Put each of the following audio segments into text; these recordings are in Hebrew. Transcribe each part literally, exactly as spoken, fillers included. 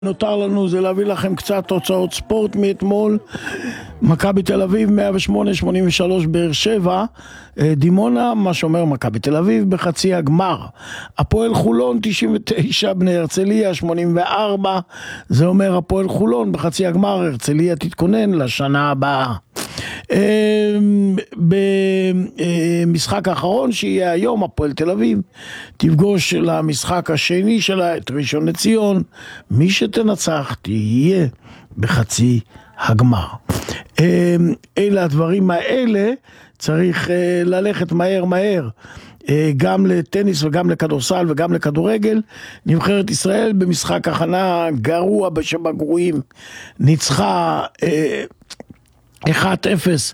נותר לנו זה להביא לכם קצת תוצאות ספורט מאתמול. מכבי תל אביב מאה ושמונה שמונים ושלוש באר שבע, דימונה מה שאומר מכבי תל אביב בחצי הגמר. הפועל חולון תשעים ותשע בני הרצליה שמונים וארבע, זה אומר הפועל חולון בחצי הגמר. הרצליה תתכונן לשנה הבאה. במשחק האחרון שיהיה היום, הפועל תל אביב תפגוש למשחק השני שלה את ראשון לציון. מי שתנצח תהיה בחצי הגמר. אלה הדברים האלה, צריך ללכת מהר מהר גם לטניס וגם לכדורסל וגם לכדורגל. נבחרת ישראל במשחק הכנה גרוע שבגרועים ניצחה אחת אפס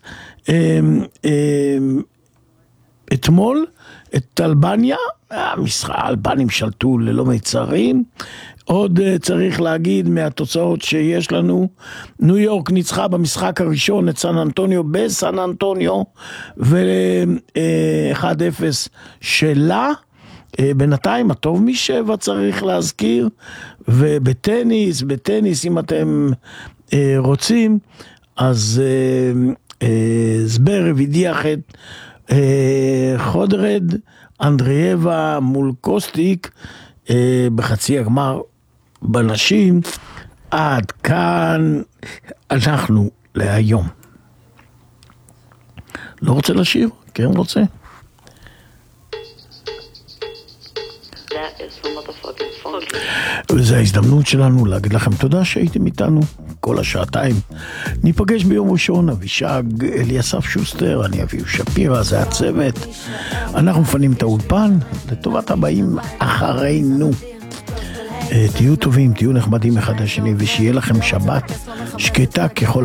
אתמול את אלבניה. האלבנים שלטו ללא מצרים. עוד צריך להגיד מהתוצאות שיש לנו, ניו יורק ניצחה במשחק הראשון את סן אנטוניו בסן אנטוניו ו-אחד אפס שלה. בינתיים הטוב משבע צריך להזכיר. ובטניס, בטניס אם אתם רוצים, אז זברב הדיח את חודרד אנדריאבה מול קוסטיק בחצי הגמר בנשים. עד כאן אנחנו להיום. לא רוצה לשיר? כן רוצה. וזו ההזדמנות שלנו להגיד לכם תודה שהייתם איתנו כל השעתיים. ניפגש ביום ראשון. אבישג אליסף שוסטר, אני אביב שפירא, זה הצוות. אנחנו מפנים את האולפן לטובת הבאים אחרינו. תהיו טובים, תהיו נחמדים אחד לשני, ושיהיה לכם שבת שקטה ככל